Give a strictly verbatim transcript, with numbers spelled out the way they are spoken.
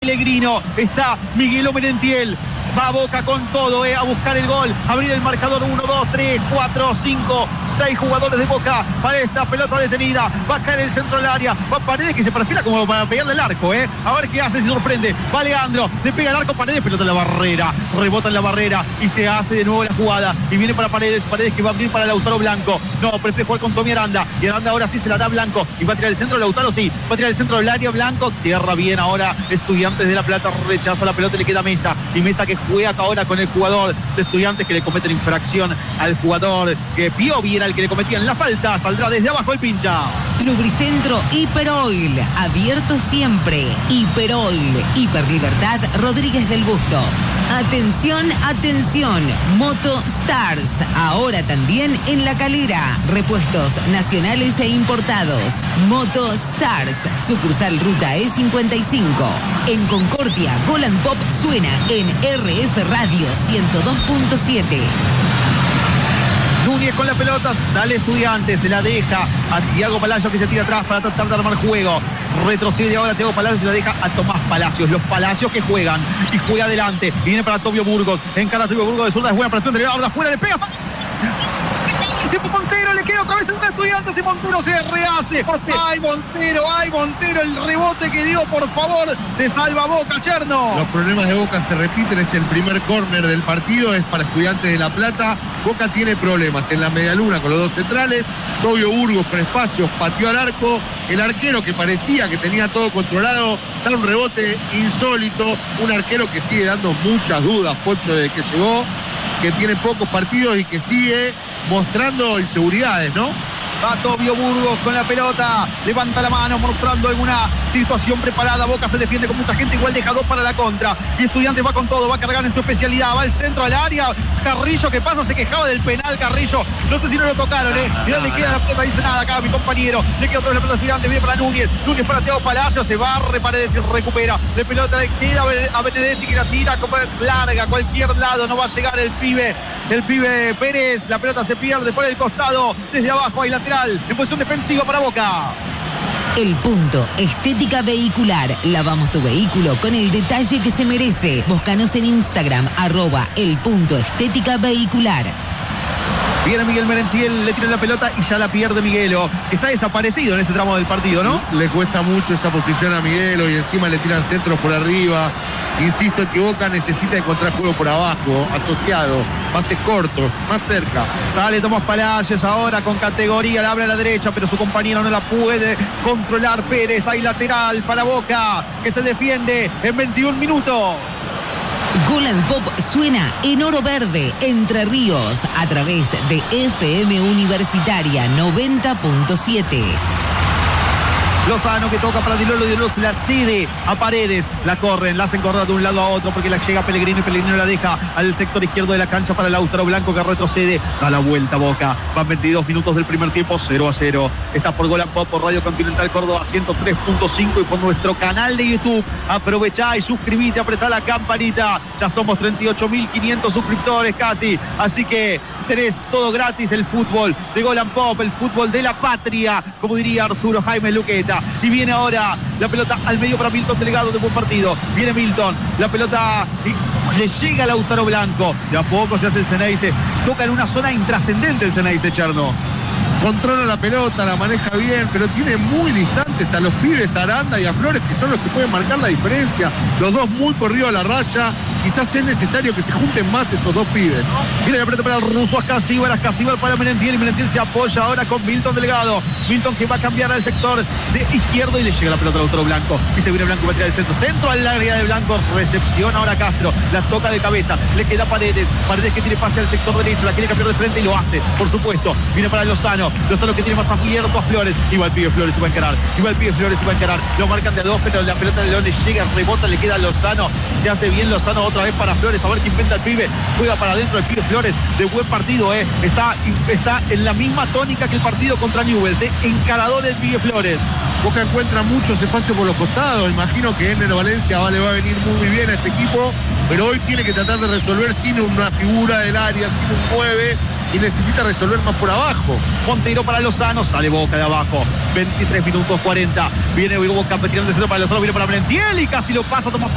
Pellegrino, está Miguel Merentiel. Va a Boca con todo, eh, a buscar el gol, abrir el marcador. Uno, dos, tres, cuatro, cinco, seis jugadores de Boca para esta pelota detenida. Va a caer el centro del área. Va Paredes, que se perfila como para pegarle el arco, eh. A ver qué hace, si sorprende. Va Leandro, le pega el arco Paredes, pelota en la barrera. Rebota en la barrera y se hace de nuevo la jugada. Y viene para Paredes, Paredes que va a abrir para Lautaro Blanco. No, prefiere jugar con Tommy Aranda. Y Aranda ahora sí se la da Blanco. Y va a tirar el centro, Lautaro sí. Va a tirar el centro del área, Blanco. Cierra bien ahora Estudiantes de La Plata. Rechaza la pelota y le queda Mesa. Y Mesa que juega ahora con el jugador de Estudiantes, que le cometen infracción al jugador que Piovi era el que le cometían la falta. Saldrá desde abajo el pincha. Lubricentro Hiperoil, abierto siempre. Hiperoil, Hiperlibertad Rodríguez del Busto. Atención, atención, Moto Stars, ahora también en La Calera. Repuestos nacionales e importados. Moto Stars, sucursal Ruta E cincuenta y cinco. En Concordia, Golan Pop suena en R F Radio ciento dos punto siete. Núñez con la pelota, sale Estudiantes, se la deja a Thiago Palacios, que se tira atrás para tratar de armar juego. Retrocede ahora Thiago Palacios y se la deja a Tomás Palacios. Los Palacios que juegan y juega adelante. Viene para Tobio Burgos, encara a Tobio Burgos de zurda, es buena presión de Leandro, afuera le pega. Se fue Montero, le queda otra vez en un Estudiantes y Montero se rehace. Ay, Montero, ay, Montero, el rebote que dio, por favor. Se salva Boca, Cherno. Los problemas de Boca se repiten, es el primer córner del partido, es para Estudiantes de La Plata. Boca tiene problemas en la medialuna con los dos centrales. Tobio Burgos con espacios, pateó al arco. El arquero, que parecía que tenía todo controlado, da un rebote insólito. Un arquero que sigue dando muchas dudas, Pocho, desde que llegó, que tiene pocos partidos y que sigue mostrando inseguridades, ¿no? Va Tobio Burgos con la pelota, levanta la mano mostrando alguna situación preparada. Boca se defiende con mucha gente, igual deja dos para la contra. Y Estudiantes va con todo, va a cargar en su especialidad, va al centro al área. Carrillo, que pasa, se quejaba del penal Carrillo. No sé si no lo tocaron, ¿eh? Mirá, le queda la pelota, dice nada acá mi compañero. Le queda otra vez la pelota a Estudiantes, viene para Núñez. Núñez para Thiago Palacios, se barre Paredes y recupera. La pelota le queda a Benedetti, que la tira como larga a cualquier lado. No va a llegar el pibe, el pibe Pérez. La pelota se pierde por el costado, desde abajo hay lateral en posición defensiva para Boca. El Punto Estética Vehicular. Lavamos tu vehículo con el detalle que se merece. Búscanos en Instagram, arroba El Punto Estética Vehicular. Viene Miguel Merentiel, le tira la pelota y ya la pierde Miguelo. Está desaparecido en este tramo del partido, ¿no? Le cuesta mucho esa posición a Miguelo y encima le tiran centros por arriba. Insisto en que Boca necesita encontrar juego por abajo, asociado, pases cortos, más cerca. Sale Tomás Palacios ahora con categoría, la abre a la derecha, pero su compañero no la puede controlar. Pérez, hay lateral para Boca, que se defiende en veintiún minutos. Golan Pop suena en Oro Verde, Entre Ríos, a través de F M Universitaria noventa punto siete. Lozano que toca para Dilolo, Dilolo se la cede a Paredes, la corren, la hacen correr de un lado a otro porque la llega Pellegrino y Pellegrino la deja al sector izquierdo de la cancha para Lautaro Blanco, que retrocede, da la vuelta Boca. Van veintidós minutos del primer tiempo, cero a cero. Está por Golan Pop, por Radio Continental Córdoba ciento tres punto cinco y por nuestro canal de YouTube. Aprovechá y suscribite, apretá la campanita. Ya somos treinta y ocho mil quinientos suscriptores casi, así que tenés todo gratis, el fútbol de Golan Pop, el fútbol de la patria, como diría Arturo Jaime Luqueta. Y viene ahora la pelota al medio para Milton Delgado, de buen partido. Viene Milton, la pelota le llega a Lautaro Blanco. De a poco se hace el Ceneice. Toca en una zona intrascendente el Ceneice, Cherno. Controla la pelota, la maneja bien, pero tiene muy distantes a los pibes, a Aranda y a Flores, que son los que pueden marcar la diferencia. Los dos muy corridos a la raya. Quizás es necesario que se junten más esos dos pibes, ¿no? Viene la pelota para el ruso, Ascasíbar, Ascasíbar para Merentiel, y Merentiel se apoya ahora con Milton Delgado. Milton que va a cambiar al sector de izquierdo y le llega la pelota al otro Blanco. Y se viene Blanco, va a tirar el centro. Centro al área de Blanco, recepción ahora Castro. La toca de cabeza, le queda Paredes. Paredes que tiene pase al sector derecho, la quiere cambiar de frente y lo hace, por supuesto. Viene para Lozano, Lozano que tiene más abierto a Flores. Igual pibe Flores se va a encarar, igual pibe Flores se va a encarar. Lo marcan de a dos, pero la pelota de León le llega, rebota, le queda a Lozano. Se hace bien Lozano otra vez para Flores, a ver qué inventa el pibe. Juega para adentro el pibe Flores, de buen partido, eh. Está, está en la misma tónica que el partido contra Newell's, eh. Encarador el pibe Flores. Boca encuentra muchos espacios por los costados. Imagino que Ener Valencia va, le va a venir muy bien a este equipo, pero hoy tiene que tratar de resolver sin una figura del área, sin un nueve, y necesita resolver más por abajo. Monteiro para Lozano, sale Boca de abajo. veintitrés minutos cuarenta. Viene Boca, tirando de centro para Lozano, viene para Merentiel y casi lo pasa Tomás